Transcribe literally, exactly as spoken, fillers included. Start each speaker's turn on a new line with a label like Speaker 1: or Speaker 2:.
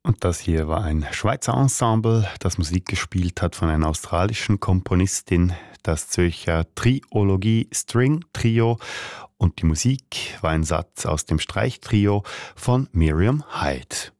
Speaker 1: Und das hier war ein Schweizer Ensemble, das Musik gespielt hat von einer australischen Komponistin, das Zürcher Triologie String Trio. Und die Musik war ein Satz aus dem Streichtrio von Miriam Hyde.